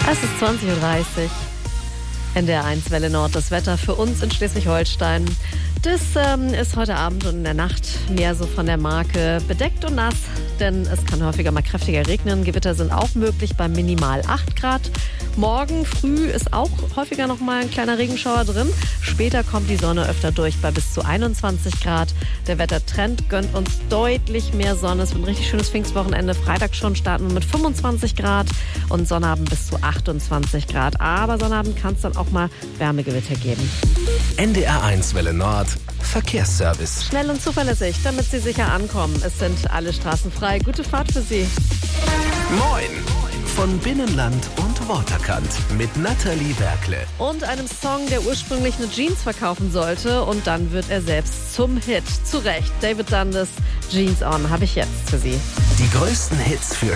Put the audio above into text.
Es ist 20:30 Uhr. NDR 1 Welle Nord, das Wetter für uns in Schleswig-Holstein. Das ist heute Abend und in der Nacht mehr so von der Marke bedeckt und nass, denn es kann häufiger mal kräftiger regnen. Gewitter sind auch möglich bei minimal 8 Grad. Morgen früh ist auch häufiger noch mal ein kleiner Regenschauer drin. Später kommt die Sonne öfter durch bei bis zu 21 Grad. Der Wettertrend gönnt uns deutlich mehr Sonne. Es wird ein richtig schönes Pfingstwochenende. Freitag schon starten wir mit 25 Grad und Sonnabend bis zu 28 Grad. Aber Sonnabend kann es dann auch mal Wärmegewitter geben. NDR 1 Welle Nord, Verkehrsservice. Schnell und zuverlässig, damit Sie sicher ankommen. Es sind alle Straßen frei. Gute Fahrt für Sie. Moin! Von Binnenland und Waterkant mit Nathalie Berkle. Und einem Song, der ursprünglich eine Jeans verkaufen sollte. Und dann wird er selbst zum Hit. Zu Recht. David Dundas, Jeans On, habe ich jetzt für Sie. Die größten Hits für